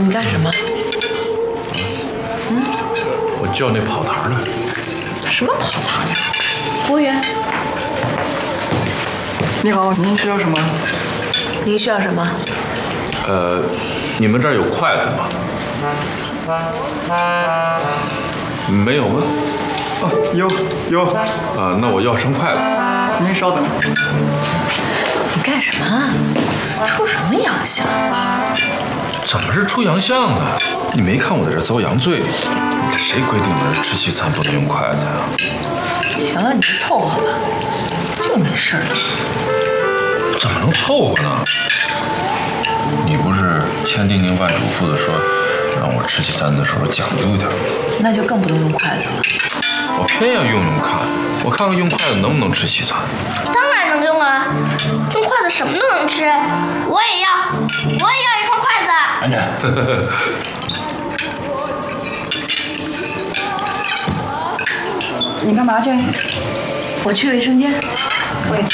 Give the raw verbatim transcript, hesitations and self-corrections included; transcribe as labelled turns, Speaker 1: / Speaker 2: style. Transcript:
Speaker 1: 你干什么？
Speaker 2: 嗯，我叫那跑堂的。
Speaker 1: 什么跑堂呀？服务员。
Speaker 3: 你好，您需要什么？
Speaker 1: 您需要什么？
Speaker 2: 呃，你们这儿有筷子吗？没有吗？
Speaker 3: 哦，有有。
Speaker 2: 啊，那我要双筷子。
Speaker 3: 您稍等。
Speaker 1: 你干什么？出什么洋相？
Speaker 2: 怎么是出洋相呢？你没看我在这遭洋罪？这谁规定的吃西餐不能用筷子呀？
Speaker 1: 行了，你就凑合吧，就没事儿。
Speaker 2: 怎么能凑合呢？你不是千叮咛万嘱咐的说，让我吃西餐的时候讲究一点？
Speaker 1: 那就更不能用筷子了。
Speaker 2: 我偏要用用看，我看看用筷子能不能吃西餐。
Speaker 4: 当然能用啊，用筷子什么都能吃。我也要，我也要一双筷子。
Speaker 2: 安全。
Speaker 1: 你干嘛去？我去卫生间。我也去。